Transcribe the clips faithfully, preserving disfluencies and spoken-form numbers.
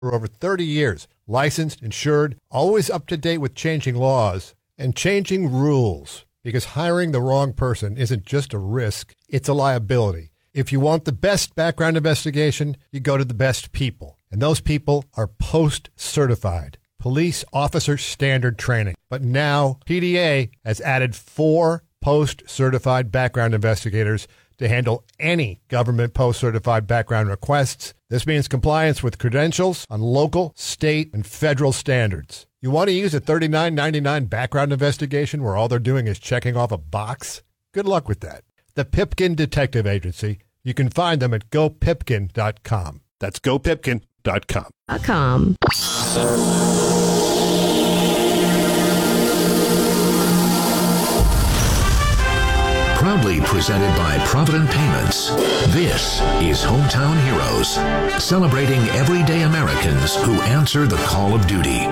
For over thirty years, licensed, insured, always up to date with changing laws and changing rules. Because hiring the wrong person isn't just a risk, it's a liability. If you want the best background investigation, you go to the best people. And those people are post-certified. Police Officer Standard Training. But now, P D A has added four post-certified background investigators to handle any government post-certified background requests. This means compliance with credentials on local, state, and federal standards. You want to use a thirty-nine ninety-nine background investigation where all they're doing is checking off a box? Good luck with that. The Pipkin Detective Agency. You can find them at go pipkin dot com. That's go pipkin dot com. .com. Proudly presented by Provident Payments, this is Hometown Heroes, celebrating everyday Americans who answer the call of duty.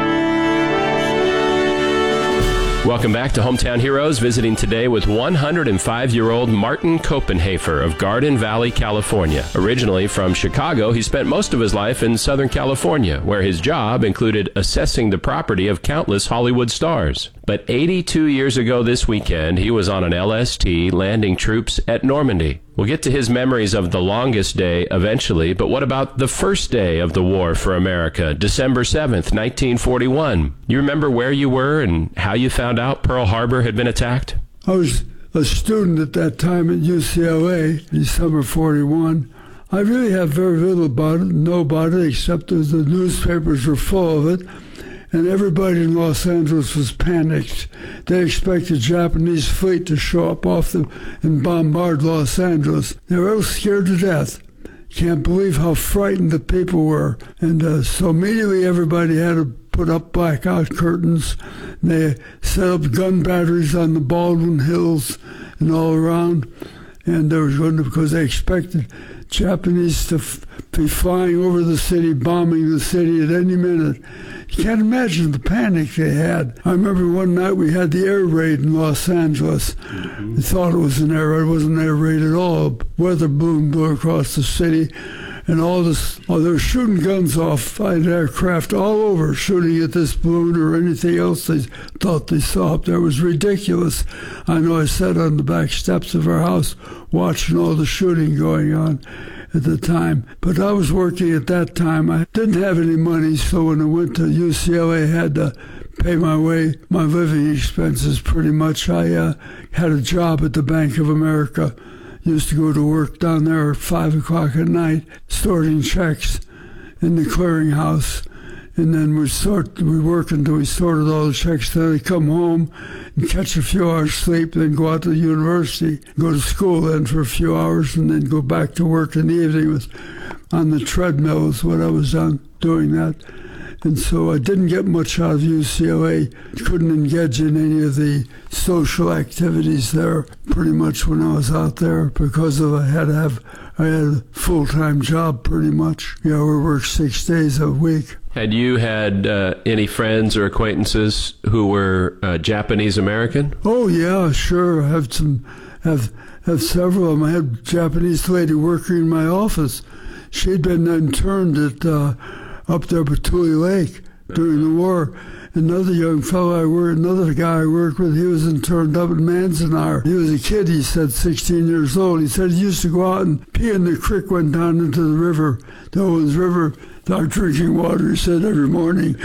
Welcome back to Hometown Heroes, visiting today with one hundred five-year-old Martin Copenhafer of Garden Valley, California. Originally from Chicago, he spent most of his life in Southern California, where his job included assessing the property of countless Hollywood stars. But eighty-two years ago this weekend, he was on an L S T landing troops at Normandy. We'll get to his memories of the longest day eventually, but what about the first day of the war for America, December seventh, nineteen forty-one? You remember where you were and how you found out Pearl Harbor had been attacked? I was a student at that time at U C L A, December forty-one. I really have very little about it, know about it, except that the newspapers were full of it. And everybody in Los Angeles was panicked. They expected Japanese fleet to show up off the and bombard Los Angeles. They were all scared to death. Can't believe how frightened the people were. And uh, so immediately everybody had to put up blackout curtains. They set up gun batteries on the Baldwin Hills and all around. And they were going to, because they expected Japanese to f- be flying over the city, bombing the city at any minute. You can't imagine the panic they had. I remember one night we had the air raid in Los Angeles. Mm-hmm. They thought it was an air raid. It wasn't an air raid at all. A weather balloon blew across the city. And all this, oh, they were shooting guns off fighter aircraft all over, shooting at this balloon or anything else they thought they saw up there. It was ridiculous. I know I sat on the back steps of our house watching all the shooting going on at the time. But I was working at that time. I didn't have any money, so when I went to U C L A, I had to pay my way, my living expenses pretty much. I uh, had a job at the Bank of America. Used to go to work down there at five o'clock at night, sorting checks in the clearinghouse. And then we sort, we work until we sorted all the checks. Then I'd come home and catch a few hours sleep, then go out to the university, go to school then for a few hours, and then go back to work in the evening. With, on the treadmill is what I was on, doing that. And so I didn't get much out of U C L A. Couldn't engage in any of the social activities there pretty much when I was out there because of I had to have I had a full-time job pretty much. You know, we worked six days a week. Had you had uh, any friends or acquaintances who were uh, Japanese American? Oh yeah, sure. I have some have have several of them. I had a Japanese lady working in my office. She'd been interned at uh, up there by Tule Lake during the war. Another young fellow I worked, another guy I worked with, he was interned up in Manzanar. He was a kid, he said, sixteen years old. He said he used to go out and pee in the creek, went down into the river, the Owens River, start drinking water, he said, every morning.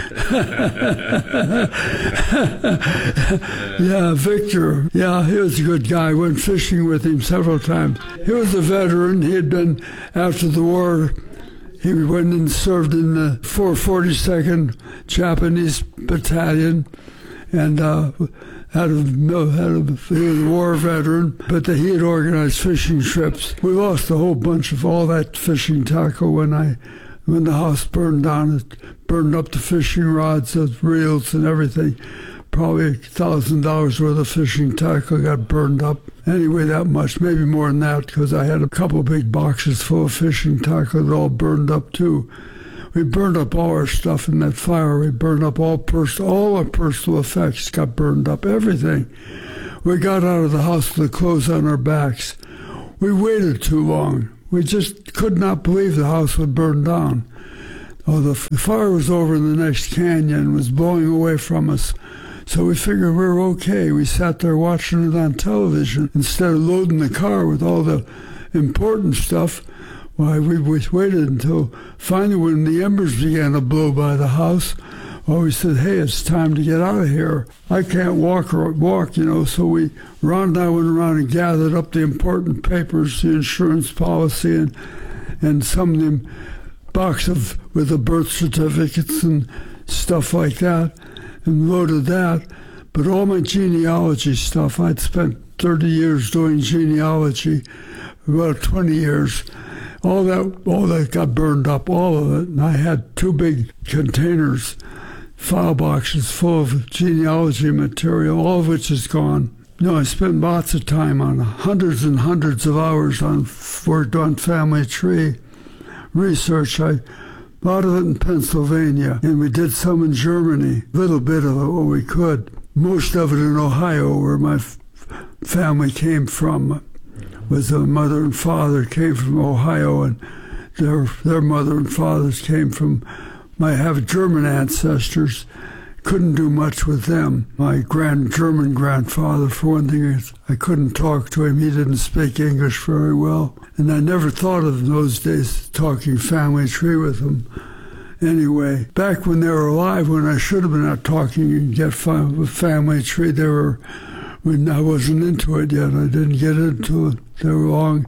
Yeah, Victor. Yeah, he was a good guy. I went fishing with him several times. He was a veteran. He had been, after the war, he went and served in the four forty-second Japanese Battalion, and uh, had a, had a, he was a war veteran, but the, he had organized fishing trips. We lost a whole bunch of all that fishing tackle when I, when the house burned down. It burned up the fishing rods, the reels, and everything. Probably a thousand dollars worth of fishing tackle got burned up. Anyway, that much, maybe more than that, because I had a couple big boxes full of fishing tackle that all burned up too. We burned up all our stuff in that fire. We burned up all pers- all our personal effects got burned up, everything. We got out of the house with the clothes on our backs. We waited too long. We just could not believe the house would burn down. Oh, the, the fire was over in the next canyon, was blowing away from us. So we figured we were okay. We sat there watching it on television instead of loading the car with all the important stuff. Why, we, we waited until finally when the embers began to blow by the house, well, we said, hey, it's time to get out of here. I can't walk or walk, you know. So we, Ron and I went around and gathered up the important papers, the insurance policy, and and some of them box of with the birth certificates and stuff like that, and loaded that. But all my genealogy stuff, I'd spent thirty years doing genealogy, about twenty years. All that, all that got burned up, all of it. And I had two big containers, file boxes full of genealogy material, all of which is gone. You know, I spent lots of time on hundreds and hundreds of hours on worked on family tree research. I, a lot of it in Pennsylvania, and we did some in Germany, a little bit of it what we could. Most of it in Ohio, where my f- family came from. Was the mother and father came from Ohio, and their their mother and fathers came from. I have German ancestors. Couldn't do much with them. My grand German grandfather, for one thing, I couldn't talk to him. He didn't speak English very well, and I never thought of in those days talking family tree with him. Anyway, back when they were alive, when I should have been out talking and get family tree, they were. When I wasn't into it yet, I didn't get into it. They were long.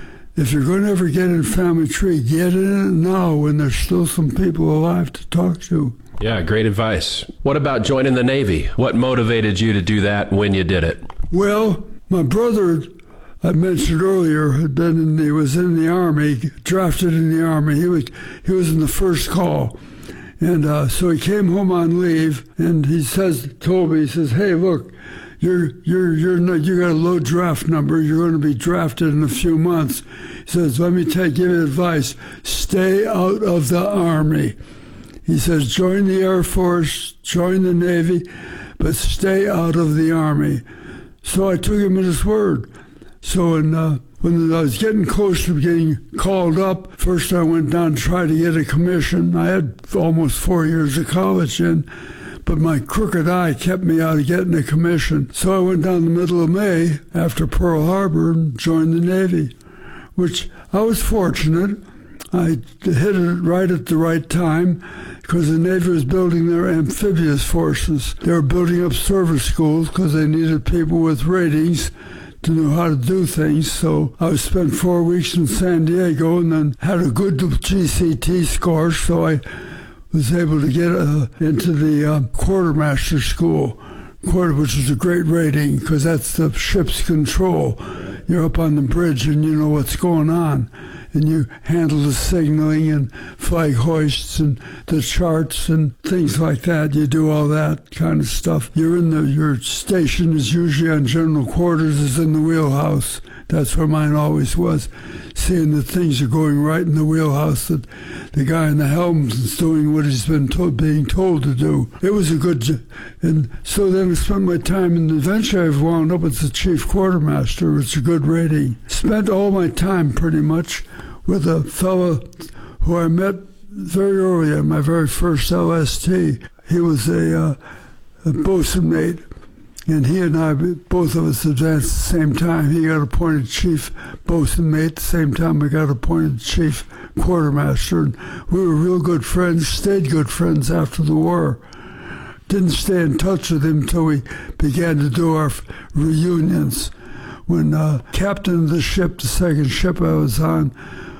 If you're going to ever get in family tree, get in it now when there's still some people alive to talk to. Yeah, great advice. What about joining the Navy? What motivated you to do that when you did it? Well, my brother, I mentioned earlier, had been in the, he was in the Army, drafted in the Army. He was he was in the first call. And uh, so he came home on leave, and he says, told me, he says, hey, look, You're you're you're not, you got a low draft number. You're going to be drafted in a few months. He says, let me take give you advice. Stay out of the Army. He says, join the Air Force, join the Navy, but stay out of the Army. So I took him at his word. So in, uh, when I was getting close to getting called up, first I went down to try to get a commission. I had almost four years of college in. But my crooked eye kept me out of getting a commission. So I went down the middle of May after Pearl Harbor and joined the Navy, which I was fortunate. I hit it right at the right time because the Navy was building their amphibious forces. They were building up service schools because they needed people with ratings to know how to do things. So I spent four weeks in San Diego and then had a good G C T score, so I was able to get uh, into the uh, quartermaster school, quarter, which is a great rating because that's the ship's control. You're up on the bridge and you know what's going on, and you handle the signaling and flag hoists and the charts and things like that. You do all that kind of stuff. You're in the your station is usually on general quarters, is in the wheelhouse. That's where mine always was, seeing that things are going right in the wheelhouse, that the guy in the helm is doing what he's been told, being told to do. It was a good, and so then I spent my time, and eventually I've wound up as the chief quartermaster, which is a good rating. Spent all my time pretty much with a fellow who I met very early in my very first L S T. He was a, uh, a bosun mate. And he and I, both of us advanced at the same time. He got appointed chief bosun mate at the same time I got appointed chief quartermaster. And we were real good friends, stayed good friends after the war. Didn't stay in touch with him until we began to do our reunions. When uh, captain of the ship, the second ship I was on,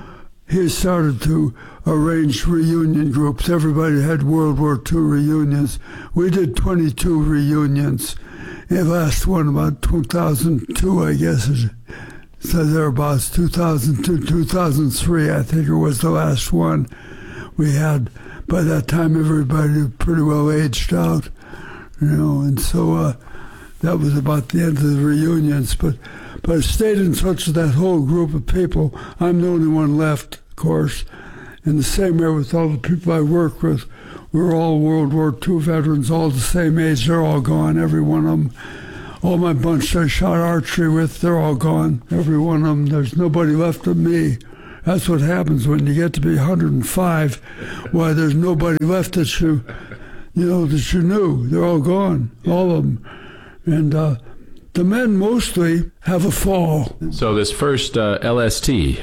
he started to arrange reunion groups. Everybody had World War Two reunions. We did twenty-two reunions. The last one about two thousand two, I guess, is so thereabouts, two thousand two, two thousand three, I think it was the last one we had. By that time, everybody pretty well aged out, you know, and so uh, that was about the end of the reunions. But, but I stayed in touch with that whole group of people. I'm the only one left, of course, and the same way with all the people I work with. We're all World War Two veterans, all the same age. They're all gone, every one of them. All my bunch I shot archery with, they're all gone, every one of them. There's nobody left of me That's what happens when you get to be one hundred five. Why, there's nobody left that you, you know, that you knew. They're all gone, all of them. And uh, the men mostly have a fall. So this first uh, L S T,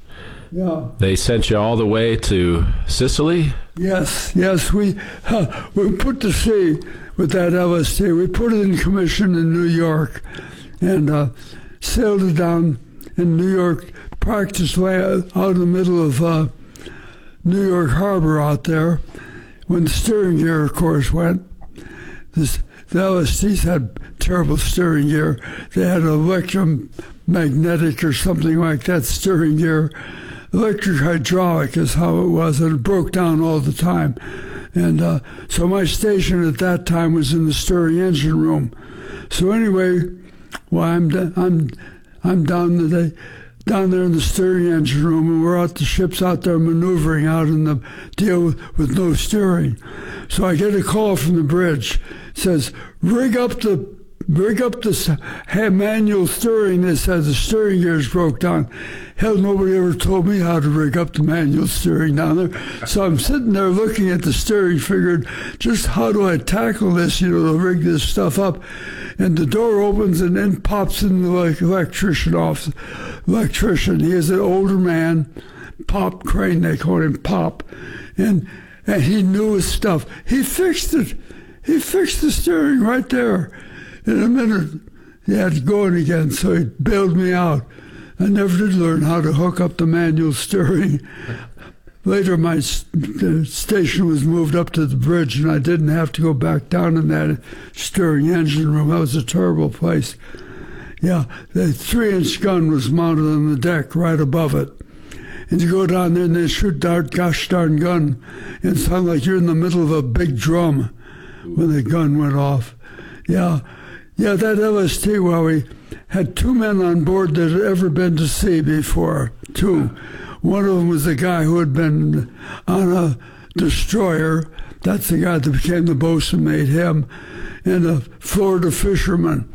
yeah, they sent you all the way to Sicily? Yes, yes. We uh, we put to sea with that L S T. We put it in commission in New York and uh, sailed it down in New York, practiced out in the middle of uh, New York Harbor out there. When the steering gear, of course, went, this, the L S Ts had terrible steering gear. They had an electromagnetic or something like that steering gear. Electric hydraulic is how it was, and it broke down all the time. And uh, so my station at that time was in the steering engine room. So anyway, well, I'm I'm I'm down the down there in the steering engine room, and we're out the ship's out there maneuvering out in the deal with, with no steering. So I get a call from the bridge. It says, rig up the rig up the manual steering. They said the steering gears broke down. Hell, nobody ever told me how to rig up the manual steering down there. So I'm sitting there looking at the steering, figured, just how do I tackle this, you know, to rig this stuff up? And the door opens, and then pops in the like, electrician off. Electrician, he is an older man, Pop Crane, they call him Pop. And, and he knew his stuff. He fixed it. He fixed the steering right there. In a minute, he had it going again, so he bailed me out. I never did learn how to hook up the manual steering. Later, my st- station was moved up to the bridge, and I didn't have to go back down in that steering engine room. That was a terrible place. Yeah, the three-inch gun was mounted on the deck right above it. And you go down there, and they shoot that gosh darn gun, and it sounds like you're in the middle of a big drum when the gun went off. Yeah. Yeah, that L S T, well, we had two men on board that had ever been to sea before. Two. One of them was a guy who had been on a destroyer. That's the guy that became the bosun, made him. And a Florida fisherman.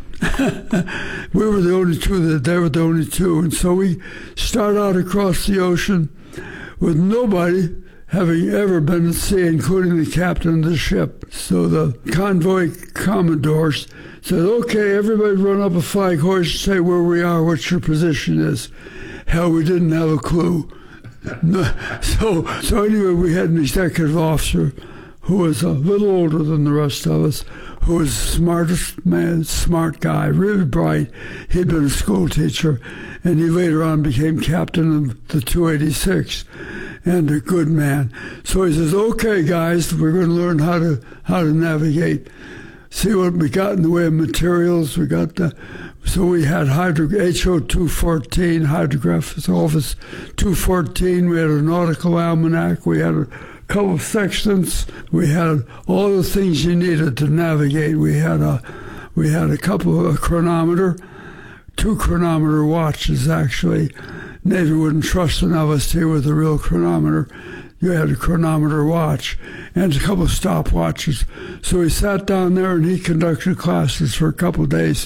We were the only two, that they were the only two. And so we start out across the ocean with nobody having ever been to sea, including the captain of the ship. So the convoy commodores said, okay, everybody run up a flag hoist, say where we are, what your position is. Hell, we didn't have a clue. No, so, so anyway, we had an executive officer who was a little older than the rest of us, who was the smartest man, smart guy, really bright. He'd been a school teacher, and he later on became captain of the two eighty-six, and a good man. So he says, okay, guys, we're going to learn how to how to navigate. See what we got in the way of materials. We got the, so we had hydro, H O two fourteen, Hydrograph Office two fourteen. We had a nautical almanac. We had a couple of sextants. We had all the things you needed to navigate. We had a, we had a couple of a chronometer, two chronometer watches actually. Navy wouldn't trust an L S T with a real chronometer. You had a chronometer watch and a couple of stopwatches. So we sat down there and he conducted classes for a couple of days.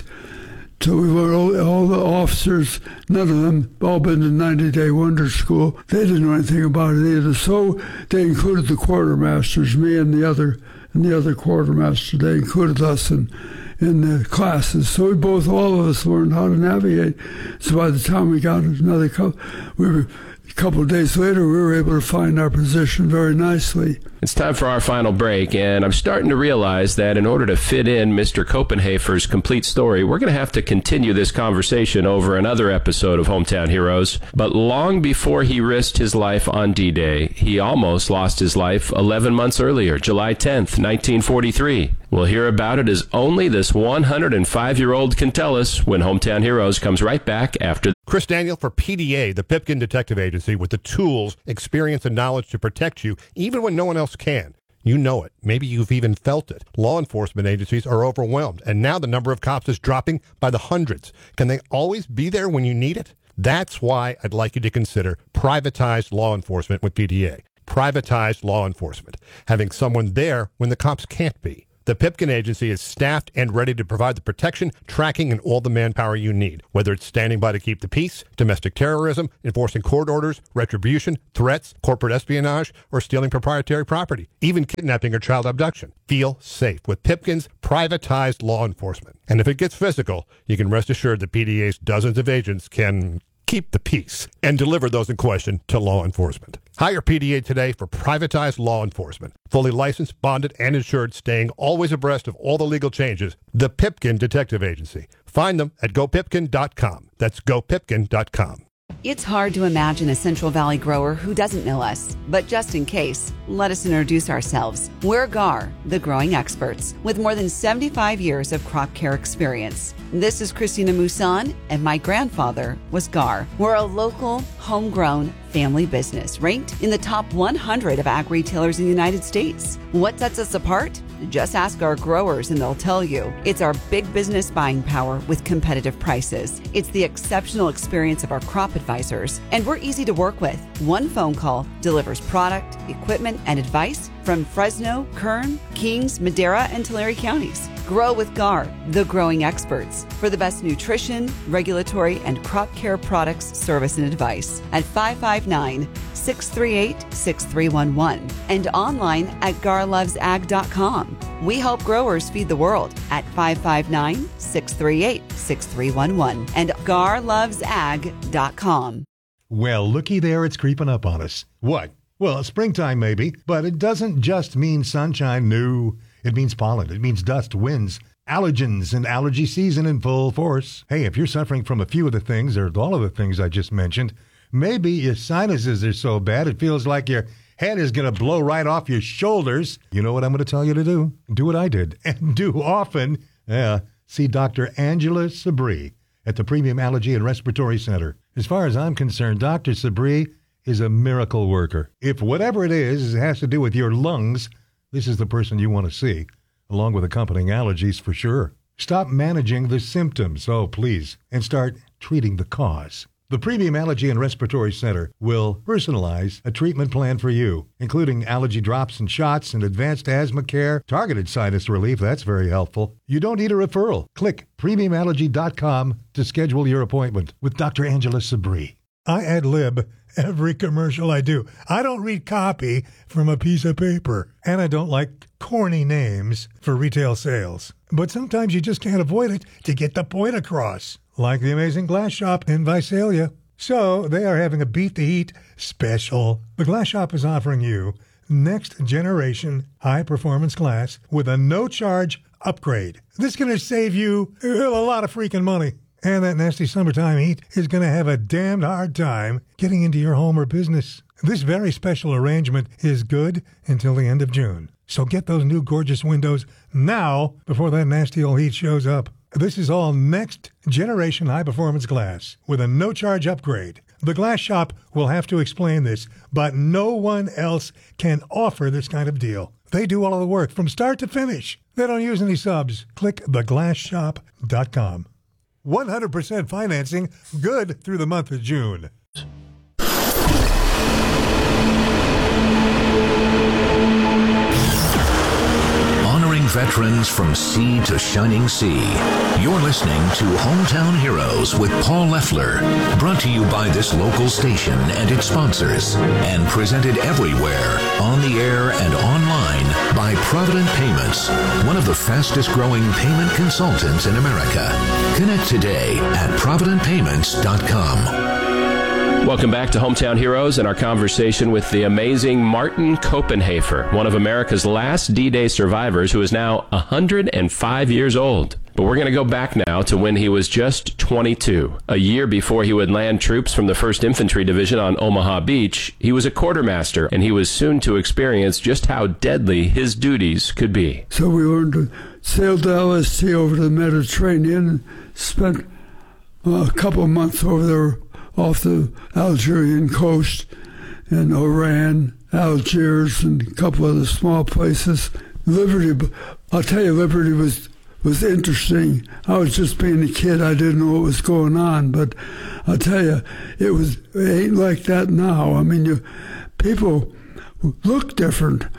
So we were all, all the officers, none of them, all been to ninety-day wonder school. They didn't know anything about it either. So they included the quartermasters, me and the other and the other quartermaster. They included us in in the classes. So we both, all of us, learned how to navigate. So by the time we got another couple, we were. A couple of days later, we were able to find our position very nicely. It's time for our final break, and I'm starting to realize that in order to fit in Mister Copenhafer's complete story, we're going to have to continue this conversation over another episode of Hometown Heroes. But long before he risked his life on D-Day, he almost lost his life eleven months earlier, July tenth, nineteen forty-three. We'll hear about it as only this one hundred five-year-old can tell us when Hometown Heroes comes right back after. Chris Daniel for P D A, the Pipkin Detective Agency, with the tools, experience, and knowledge to protect you, even when no one else can. You know it. Maybe you've even felt it. Law enforcement agencies are overwhelmed, and now the number of cops is dropping by the hundreds. Can they always be there when you need it? That's why I'd like you to consider privatized law enforcement with P D A. Privatized law enforcement. Having someone there when the cops can't be. The Pipkin Agency is staffed and ready to provide the protection, tracking, and all the manpower you need, whether it's standing by to keep the peace, domestic terrorism, enforcing court orders, retribution, threats, corporate espionage, or stealing proprietary property, even kidnapping or child abduction. Feel safe with Pipkin's privatized law enforcement. And if it gets physical, you can rest assured that P D A's dozens of agents can keep the peace and deliver those in question to law enforcement. Hire P D A today for privatized law enforcement. Fully licensed, bonded, and insured, staying always abreast of all the legal changes. The Pipkin Detective Agency. Find them at go pipkin dot com. That's go pipkin dot com. It's hard to imagine a Central Valley grower who doesn't know us. But just in case, let us introduce ourselves. We're G A R, the growing experts, with more than seventy-five years of crop care experience. This is Christina Mousson, and my grandfather was G A R. We're a local, homegrown family business ranked in the top one hundred of ag retailers in the United States. What sets us apart? Just ask our growers and they'll tell you. It's our big business buying power with competitive prices. It's the exceptional experience of our crop advisors. And we're easy to work with. One phone call delivers product, equipment, and advice from Fresno, Kern, Kings, Madera, and Tulare counties. Grow with G A R, the growing experts, for the best nutrition, regulatory, and crop care products, service, and advice at five five nine, six three eight, six three one one and online at gar loves ag dot com. We help growers feed the world at five five nine, six three eight, six three one one and gar loves ag dot com. Well, looky there, it's creeping up on us. What? Well, springtime maybe, but it doesn't just mean sunshine. No, it means pollen. It means dust, winds, allergens, and allergy season in full force. Hey, if you're suffering from a few of the things or all of the things I just mentioned, maybe your sinuses are so bad it feels like your head is going to blow right off your shoulders. You know what I'm going to tell you to do? Do what I did, and do often. Yeah, see Doctor Angela Sabri at the Premium Allergy and Respiratory Center. As far as I'm concerned, Doctor Sabri is a miracle worker. If whatever it is has to do with your lungs, this is the person you want to see, along with accompanying allergies for sure. Stop managing the symptoms, oh please, and start treating the cause. The Premium Allergy and Respiratory Center will personalize a treatment plan for you, including allergy drops and shots and advanced asthma care, targeted sinus relief. That's very helpful. You don't need a referral. Click premium allergy dot com to schedule your appointment with Doctor Angela Sabri. I ad lib every commercial I do. I don't read copy from a piece of paper. And I don't like corny names for retail sales. But sometimes you just can't avoid it to get the point across. Like the amazing Glass Shop in Visalia. So they are having a Beat the Heat special. The Glass Shop is offering you next generation high performance glass with a no charge upgrade. This is going to save you a lot of freaking money. And that nasty summertime heat is going to have a damned hard time getting into your home or business. This very special arrangement is good until the end of June. So get those new gorgeous windows now before that nasty old heat shows up. This is all next generation high performance glass with a no charge upgrade. The Glass Shop will have to explain this, but no one else can offer this kind of deal. They do all of the work from start to finish. They don't use any subs. Click the glass shop dot com. one hundred percent financing, good through the month of June. Honoring veterans from sea to shining sea. You're listening to Hometown Heroes with Paul Leffler. Brought to you by this local station and its sponsors. And presented everywhere, on the air and online, by Provident Payments, one of the fastest growing payment consultants in America. Connect today at provident payments dot com. Welcome back to Hometown Heroes and our conversation with the amazing Martin Copenhaver, one of America's last D-Day survivors who is now one hundred five years old. But we're going to go back now to when he was just twenty-two. A year before he would land troops from the first Infantry Division on Omaha Beach, he was a quartermaster, and he was soon to experience just how deadly his duties could be. So we learned to sail to L S T over the Mediterranean and spent uh, a couple of months over there off the Algerian coast and Oran, Algiers, and a couple other small places. Liberty, I'll tell you, Liberty was was interesting. I was just being a kid. I didn't know what was going on, but I'll tell you, it was it ain't like that now. I mean, you, people look different.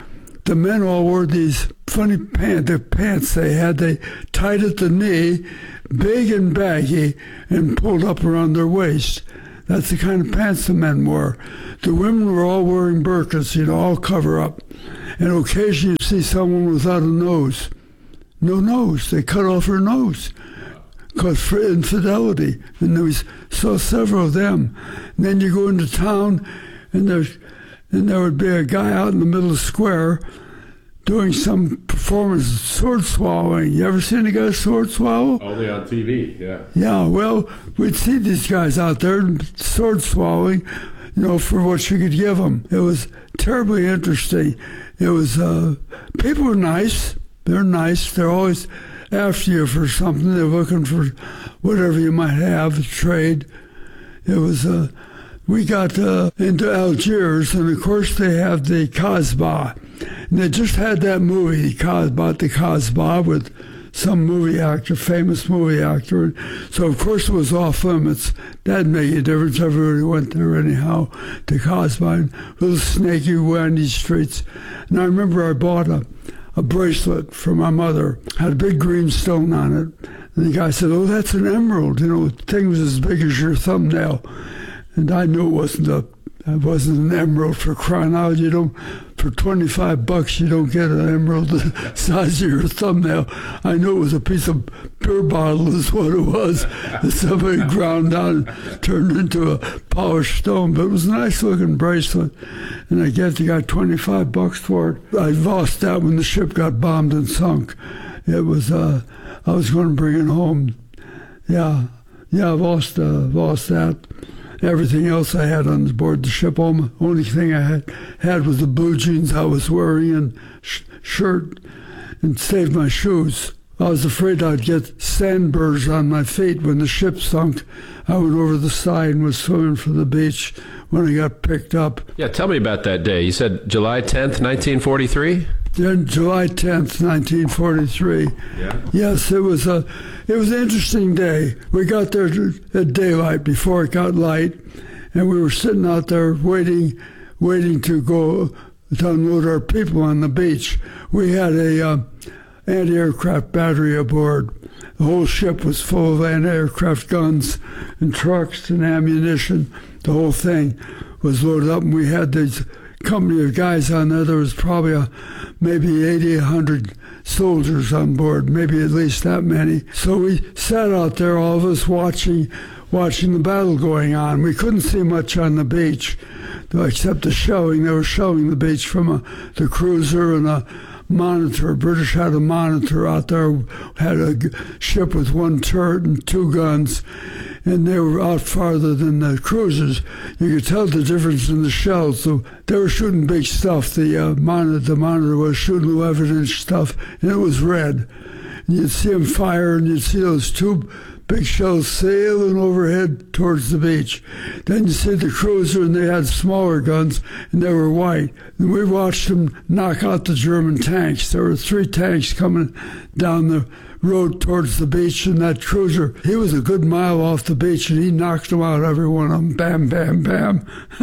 the men all wore these funny pants, the pants they had, they tied at the knee, big and baggy, and pulled up around their waist. That's the kind of pants the men wore. The women were all wearing burqas, you know, all cover up. And occasionally you see someone without a nose. No nose. They cut off her nose. Because for infidelity. And there was saw several of them. And then you go into town, and there's and there would be a guy out in the middle of the square doing some performance, sword swallowing. You ever seen a guy sword swallow? Only on T V, yeah. Yeah, well, we'd see these guys out there sword swallowing, you know, for what you could give them. It was terribly interesting. It was, uh, people were nice. They're nice. They're always after you for something. They're looking for whatever you might have, a trade. It was, uh, we got uh, into Algiers, and of course they have the Casbah. And they just had that movie, Casbah, the Casbah, with some movie actor, famous movie actor. So of course it was off limits. That didn't make a difference. Everybody went there anyhow, to Casbah, little snaky, windy streets. And I remember I bought a, a bracelet for my mother, had a big green stone on it. And the guy said, "Oh, that's an emerald. You know, the thing was as big as your thumbnail." And I knew it wasn't a, it wasn't an emerald, for crying out. You don't, for twenty-five bucks, you don't get an emerald the size of your thumbnail. I knew it was a piece of beer bottle is what it was that somebody ground down and turned into a polished stone. But it was a nice looking bracelet. And I guess you got twenty-five bucks for it. I lost that when the ship got bombed and sunk. It was, uh, I was going to bring it home. Yeah, yeah, I lost, uh, lost that. Everything else I had on board the ship, the only thing I had, had was the blue jeans I was wearing and sh- shirt, and saved my shoes. I was afraid I'd get sandburrs on my feet when the ship sunk. I went over the side and was swimming for the beach when I got picked up. Yeah, tell me about that day. You said July tenth, nineteen forty-three? Then July tenth, nineteen forty-three. Yeah. Yes, it was a, it was an interesting day. We got there at daylight before it got light, and we were sitting out there waiting, waiting to go to unload our people on the beach. We had a uh, anti-aircraft battery aboard. The whole ship was full of anti-aircraft guns and trucks and ammunition. The whole thing was loaded up, and we had these company of guys on there. There was probably a, maybe eighty, a hundred soldiers on board, maybe at least that many. So we sat out there, all of us watching, watching the battle going on. We couldn't see much on the beach, except the shelling. They were shelling the beach from a, the cruiser and a monitor. British had a monitor out there, had a ship with one turret and two guns, and they were out farther than the cruisers. You could tell the difference in the shells. So they were shooting big stuff. The uh, monitor, the monitor was shooting eleven inch stuff, and it was red. And you'd see them fire, and you'd see those two big shells sailing overhead towards the beach. Then you see the cruiser, and they had smaller guns, and they were white. And we watched them knock out the German tanks. There were three tanks coming down the road towards the beach, and that cruiser, he was a good mile off the beach, and he knocked them out, every one of them. Bam, bam, bam.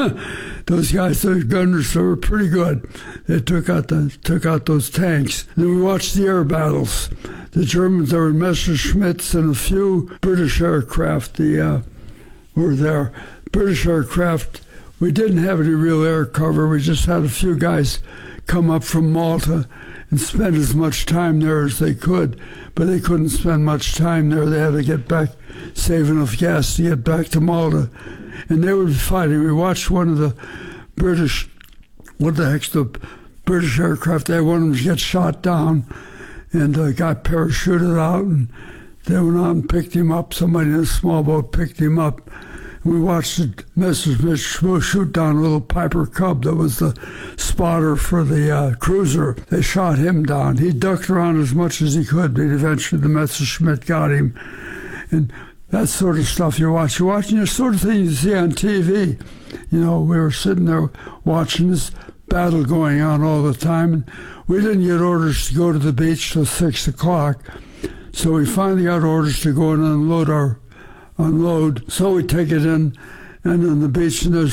Those guys, those gunners, they were pretty good. They took out the took out those tanks. And then we watched the air battles. The Germans, there were Messerschmitts and a few British aircraft the, uh, were there. British aircraft, we didn't have any real air cover. We just had a few guys come up from Malta and spend as much time there as they could, but they couldn't spend much time there. They had to get back, save enough gas to get back to Malta. And they were fighting. We watched one of the British, what the heck's the British aircraft, they had one of them get shot down, and uh, got parachuted out, and they went out and picked him up. Somebody in a small boat picked him up. We watched the Messerschmitt shoot down a little Piper Cub that was the spotter for the uh, cruiser. They shot him down. He ducked around as much as he could, but eventually the Messerschmitt got him. And that sort of stuff you watch. You're watching the sort of thing you see on T V. You know, we were sitting there watching this battle going on all the time, and we didn't get orders to go to the beach till six o'clock. So we finally got orders to go and unload our unload. So we take it in, and on the beach, and there's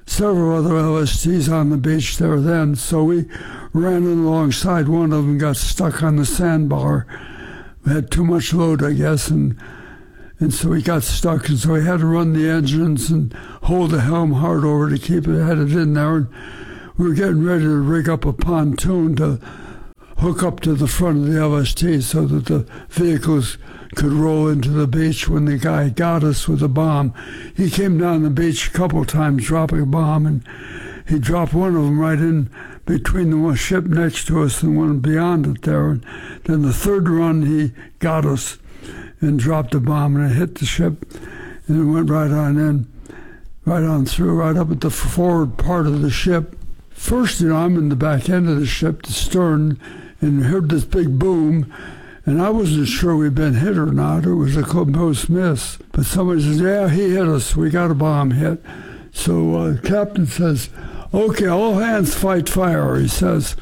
several other L S Ts on the beach there then. So we ran alongside one of them, got stuck on the sandbar. We had too much load, I guess, and and so we got stuck. And so we had to run the engines and hold the helm hard over to keep it headed in there. And we were getting ready to rig up a pontoon to hook up to the front of the L S T so that the vehicles could roll into the beach when the guy got us with a bomb. He came down the beach a couple times dropping a bomb, and he dropped one of them right in between the one ship next to us and one beyond it there. And then the third run, he got us and dropped a bomb, and it hit the ship, and it went right on in, right on through, right up at the forward part of the ship. First, you know, I'm in the back end of the ship, the stern, and heard this big boom, and I wasn't sure we'd been hit or not. It was a close miss. But somebody says, yeah, he hit us. We got a bomb hit. So uh, the captain says, okay, all hands fight fire, he says.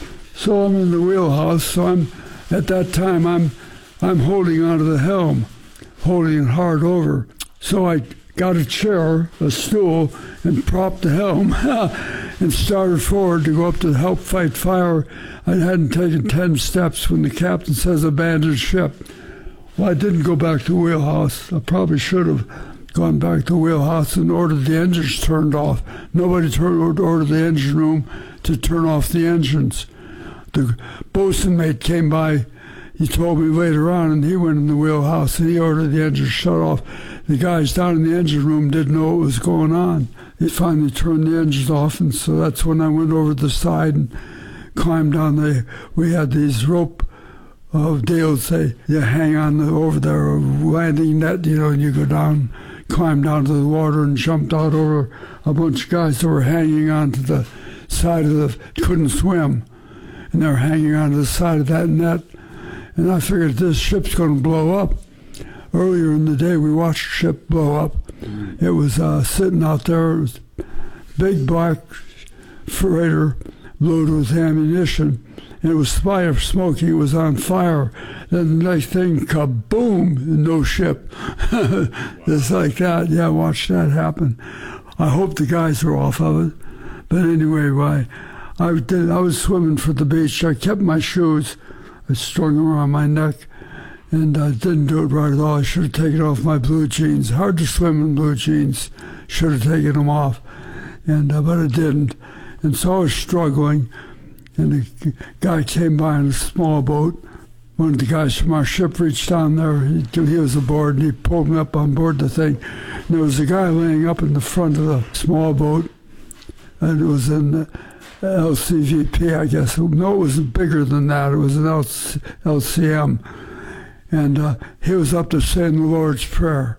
So I'm in the wheelhouse. So I'm, at that time, I'm, I'm holding onto the helm, holding it hard over. So I got a chair, a stool, and propped the helm and started forward to go up to help fight fire. I hadn't taken ten steps when the captain says, abandon ship. Well, I didn't go back to the wheelhouse. I probably should have gone back to the wheelhouse and ordered the engines turned off. Nobody turned, ordered the engine room to turn off the engines. The bosun mate came by. He told me later on, and he went in the wheelhouse and he ordered the engine shut off. The guys down in the engine room didn't know what was going on. He finally turned the engines off, and so that's when I went over the side and climbed down the, we had these rope, uh, they would say, you hang on the, over there, a landing net, you know, and you go down, climb down to the water and jumped out over a bunch of guys that were hanging onto the side of the, couldn't swim, and they were hanging onto the side of that net. And I figured this ship's going to blow up. Earlier in the day, we watched a ship blow up. Mm-hmm. It was uh, sitting out there. It was a big black freighter loaded with ammunition. And it was fire smoking. It was on fire. Then the next thing, kaboom, no ship. Just like that. Yeah, I watched that happen. I hope the guys are off of it. But anyway, I, I, did, I was swimming for the beach. I kept my shoes. I strung them around my neck, and I didn't do it right at all. I should have taken off my blue jeans. Hard to swim in blue jeans. Should have taken them off, and uh, but I didn't. And so I was struggling, and a guy came by in a small boat. One of the guys from our ship reached down there. He, he was aboard, and he pulled me up on board the thing. And there was a guy laying up in the front of the small boat, and it was in the L C V P, I guess. No, it was bigger than that. It was an L C M. And uh, he was up to saying the Lord's Prayer,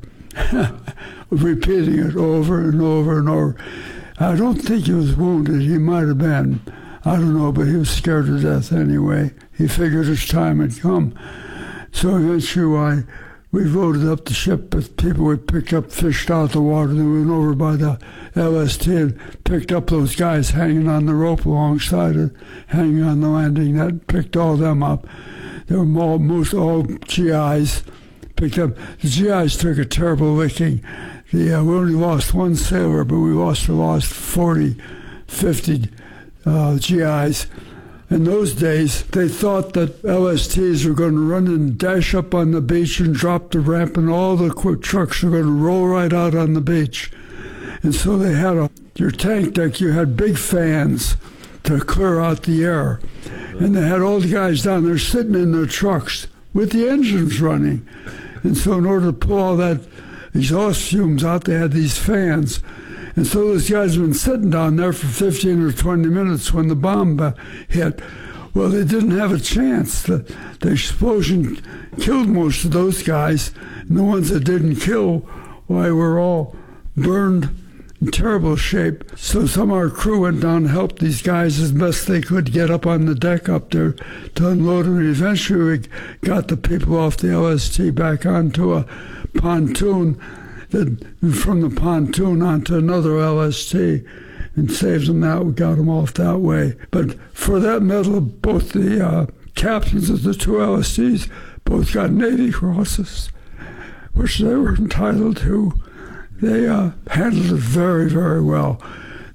repeating it over and over and over. I don't think he was wounded. He might have been. I don't know, but he was scared to death anyway. He figured his time had come. So eventually I, we loaded up the ship with people we picked up, fished out the water, then we went over by the L S T and picked up those guys hanging on the rope alongside it, hanging on the landing net, picked all them up. They were all, most all G Is, picked up. The G Is took a terrible licking. The, uh, we only lost one sailor, but we also lost forty, fifty uh, G Is. In those days, they thought that L S Ts were going to run and dash up on the beach and drop the ramp, and all the quick trucks were going to roll right out on the beach. And so they had a, your tank deck, you had big fans to clear out the air. And they had all the guys down there sitting in their trucks with the engines running. And so in order to pull all that exhaust fumes out, they had these fans. And so those guys had been sitting down there for fifteen or twenty minutes when the bomb hit. Well, they didn't have a chance. The, the explosion killed most of those guys. And the ones that didn't kill, why, were all burned in terrible shape. So some of our crew went down and helped these guys as best they could get up on the deck up there to unload them. And eventually we got the people off the L S T back onto a pontoon, that, from the pontoon onto another L S T, and saved them that. We got them off that way. But for that medal, both the uh, captains of the two L S Ts both got Navy Crosses, which they were entitled to. They uh, handled it very, very well.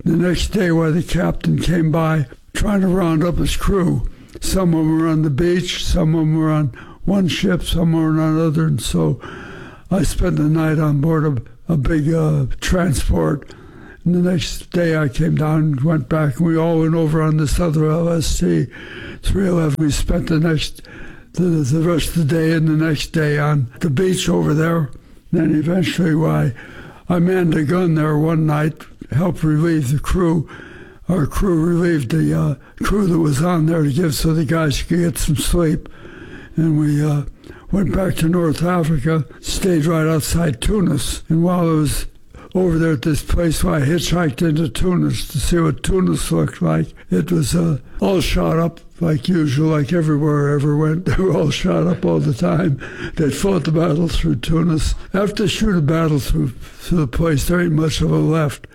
The next day, while the captain came by trying to round up his crew, some of them were on the beach, some of them were on one ship, some were on another, and so I spent the night on board a, a big uh, transport. And the next day I came down and went back, and we all went over on this other L S T three eleven. We spent the next, the, the rest of the day and the next day on the beach over there. Then eventually, why, I manned a gun there one night, helped relieve the crew. Our crew relieved the uh, crew that was on there to give so the guys could get some sleep. And we uh, went back to North Africa, stayed right outside Tunis. And while I was over there at this place, where I hitchhiked into Tunis to see what Tunis looked like, it was uh, all shot up like usual, like everywhere I ever went. They were all shot up all the time. They'd fought the battle through Tunis. After they shoot a battle through, through the place, there ain't much of a left.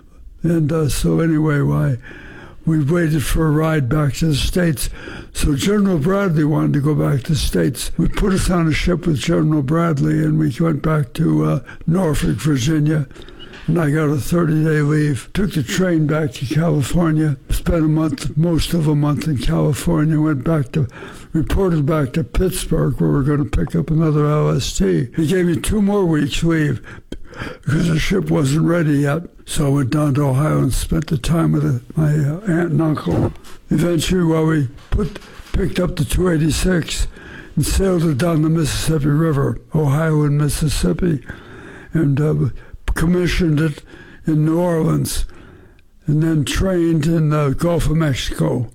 And uh, so anyway, why we waited for a ride back to the States. So General Bradley wanted to go back to the States. We put us on a ship with General Bradley, and we went back to uh, Norfolk, Virginia. And I got a thirty-day leave. Took the train back to California. Spent a month, most of a month in California. Went back to, reported back to Pittsburgh, where we're going to pick up another L S T. He gave me two more weeks leave because the ship wasn't ready yet. So I went down to Ohio and spent the time with uh, my uh, aunt and uncle. Eventually, while we put picked up the two eighty-six and sailed it down the Mississippi River, Ohio and Mississippi, and uh, commissioned it in New Orleans, and then trained in the Gulf of Mexico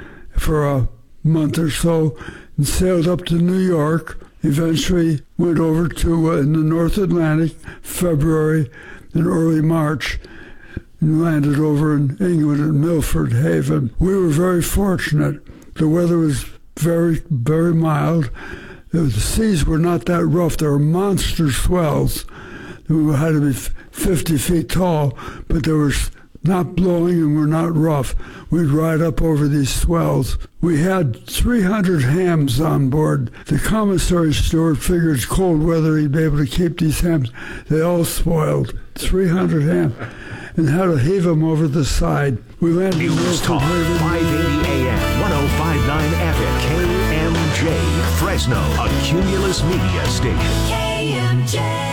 for a month or so, and sailed up to New York. Eventually went over to uh, in the North Atlantic, February and early March, and landed over in England at Milford Haven. We were very fortunate. The weather was very, very mild. The seas were not that rough. There were monster swells. We had to be fifty feet tall, but they were not blowing and were not rough. We'd ride up over these swells. We had three hundred hams on board. The commissary steward figured it's cold weather, he'd be able to keep these hams. They all spoiled. three hundred hams. And had to heave them over the side. We landed in News Talk, five eighty A M, ten fifty-nine F M, K M J, Fresno, a Cumulus Media station. K M J.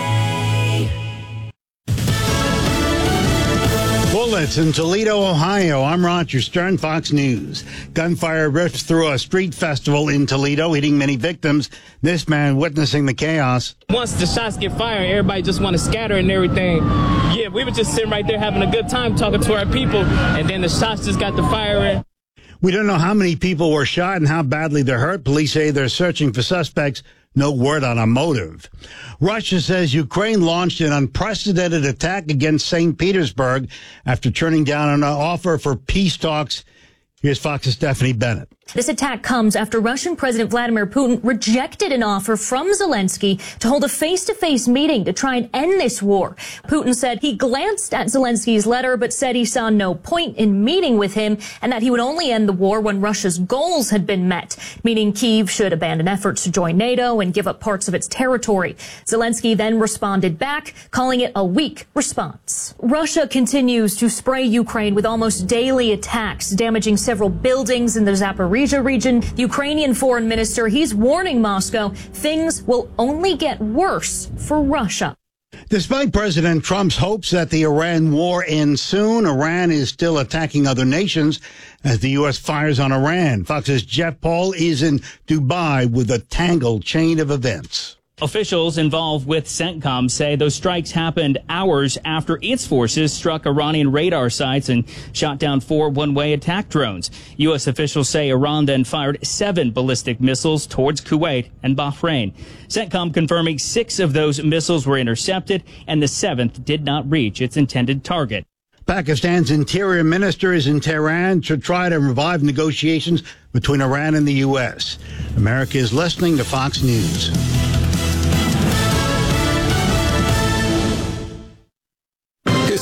Bullets in Toledo, Ohio. I'm Roger Stern, Fox News. Gunfire ripped through a street festival in Toledo, hitting many victims. This man witnessing the chaos. Once the shots get fired, everybody just want to scatter and everything. Yeah, we were just sitting right there having a good time talking to our people, and then the shots just got the firing. We don't know how many people were shot and how badly they're hurt. Police say they're searching for suspects. No word on a motive. Russia says Ukraine launched an unprecedented attack against Saint Petersburg after turning down an offer for peace talks. Here's Fox's Stephanie Bennett. This attack comes after Russian President Vladimir Putin rejected an offer from Zelensky to hold a face-to-face meeting to try and end this war. Putin said he glanced at Zelensky's letter but said he saw no point in meeting with him and that he would only end the war when Russia's goals had been met, meaning Kyiv should abandon efforts to join NATO and give up parts of its territory. Zelensky then responded back, calling it a weak response. Russia continues to spray Ukraine with almost daily attacks, damaging several buildings in the Zaporizhzhia region. The Ukrainian foreign minister, he's warning Moscow things will only get worse for Russia. Despite President Trump's hopes that the Iran war ends soon, Iran is still attacking other nations as the U S fires on Iran. Fox's Jeff Paul is in Dubai with a tangled chain of events. Officials involved with CENTCOM say those strikes happened hours after its forces struck Iranian radar sites and shot down four one-way attack drones. U S officials say Iran then fired seven ballistic missiles towards Kuwait and Bahrain. CENTCOM confirming six of those missiles were intercepted and the seventh did not reach its intended target. Pakistan's interior minister is in Tehran to try to revive negotiations between Iran and the U S. America is listening to Fox News.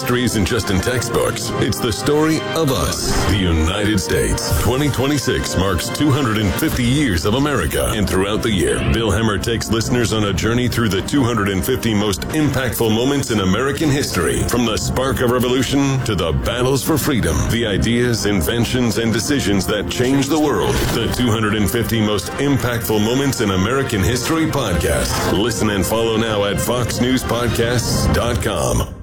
history isn't just in textbooks. It's the story of us, the United States. twenty twenty-six marks two hundred fifty years of America. And throughout the year, Bill Hemmer takes listeners on a journey through the two hundred fifty most impactful moments in American history. From the spark of revolution to the battles for freedom, the ideas, inventions, and decisions that changed the world. The two hundred fifty most impactful moments in American history podcast. Listen and follow now at fox news podcasts dot com.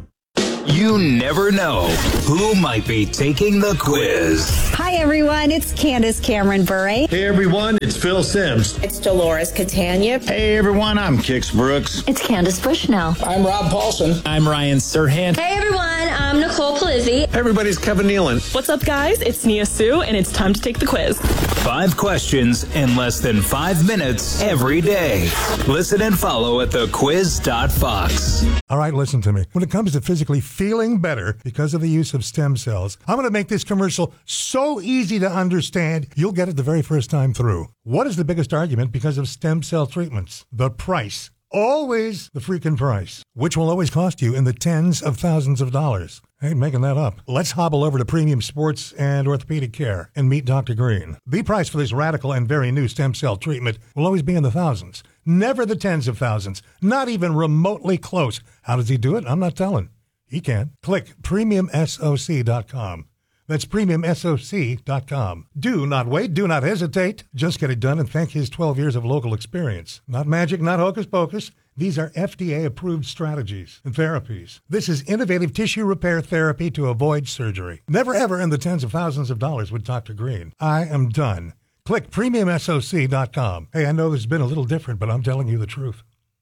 You never know who might be taking the quiz. Hi, everyone. It's Candace Cameron Bure. Hey, everyone. It's Phil Sims. It's Dolores Catania. Hey, everyone. I'm Kix Brooks. It's Candace Bushnell. I'm Rob Paulson. I'm Ryan Serhant. Hey, everyone. I'm Nicole Palizzi. Everybody's Kevin Nealon. What's up, guys? It's Nia Sue, and it's time to take the quiz. Five questions in less than five minutes every day. Listen and follow at the quiz dot fox. All right, listen to me. When it comes to physically feeling better because of the use of stem cells, I'm going to make this commercial so easy to understand, you'll get it the very first time through. What is the biggest argument because of stem cell treatments? The price. Always the freaking price, which will always cost you in the tens of thousands of dollars. I ain't making that up. Let's hobble over to Premium Sports and Orthopedic Care and meet Doctor Green. The price for this radical and very new stem cell treatment will always be in the thousands, never the tens of thousands, not even remotely close. How does he do it? I'm not telling. He can. Click premium soc dot com. That's premium soc dot com. Do not wait. Do not hesitate. Just get it done and thank his twelve years of local experience. Not magic, not hocus pocus. These are F D A-approved strategies and therapies. This is innovative tissue repair therapy to avoid surgery. Never ever in the tens of thousands of dollars with Doctor Green. I am done. Click premium soc dot com. Hey, I know this has been a little different, but I'm telling you the truth.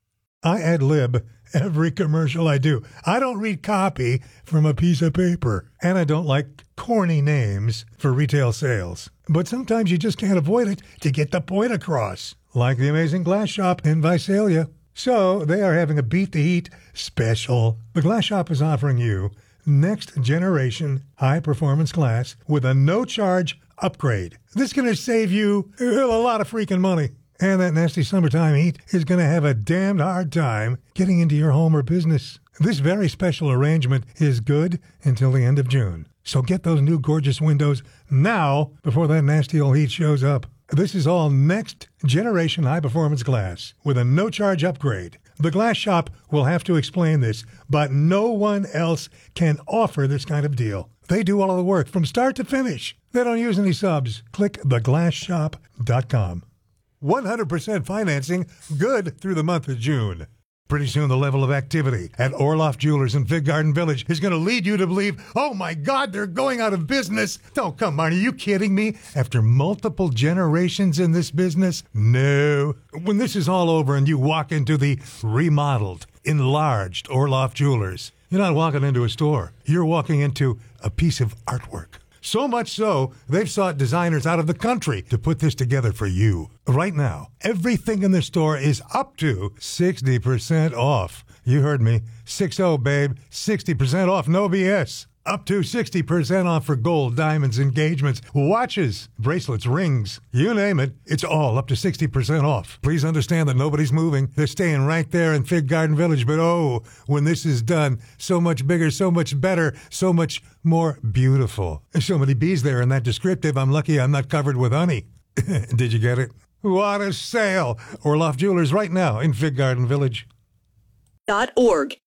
I ad lib every commercial I do. I don't read copy from a piece of paper. And I don't like corny names for retail sales. But sometimes you just can't avoid it to get the point across. Like the Amazing Glass Shop in Visalia. So they are having a Beat the Heat special. The Glass Shop is offering you next generation high performance glass with a no charge upgrade. This is going to save you a lot of freaking money. And that nasty summertime heat is going to have a damned hard time getting into your home or business. This very special arrangement is good until the end of June. So get those new gorgeous windows now before that nasty old heat shows up. This is all next generation high performance glass with a no charge upgrade. The Glass Shop will have to explain this, but no one else can offer this kind of deal. They do all of the work from start to finish. They don't use any subs. Click the glass shop dot com. one hundred percent financing, good through the month of June. Pretty soon the level of activity at Orloff Jewelers in Fig Garden Village is going to lead you to believe, oh my God, they're going out of business. Don't come on, are you kidding me? After multiple generations in this business? No. When this is all over and you walk into the remodeled, enlarged Orloff Jewelers, you're not walking into a store. You're walking into a piece of artwork. So much so, they've sought designers out of the country to put this together for you. Right now, everything in the store is up to sixty percent off. You heard me. six oh, babe. sixty percent off, no B S. Up to sixty percent off for gold, diamonds, engagements, watches, bracelets, rings. You name it, it's all up to sixty percent off. Please understand that nobody's moving. They're staying right there in Fig Garden Village. But oh, when this is done, so much bigger, so much better, so much more beautiful. There's so many bees there in that descriptive, I'm lucky I'm not covered with honey. Did you get it? What a sale! Orloff Jewelers right now in Fig Garden Village. Dot org.